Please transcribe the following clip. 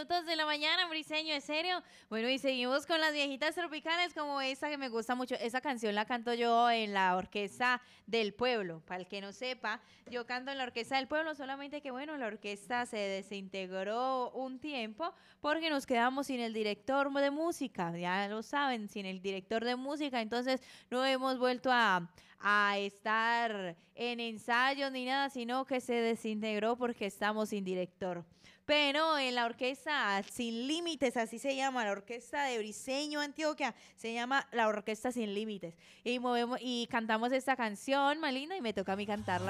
minutos de la mañana, Briseño, ¿en serio? Bueno, y seguimos con las viejitas tropicales como esa que me gusta mucho. Esa canción la canto yo en la Orquesta del Pueblo. Para el que no sepa, yo canto en la Orquesta del Pueblo, solamente que bueno, la orquesta se desintegró un tiempo porque nos quedamos sin el director de música, ya lo saben, sin el director de música, entonces no hemos vuelto a estar en ensayos ni nada, sino que se desintegró porque estamos sin director. Pero en la orquesta Sin Límites, así se llama, la orquesta de Briseño, Antioquia, se llama la Orquesta Sin Límites. Y movemos y cantamos esta canción, Malina, y me toca a mí cantarla.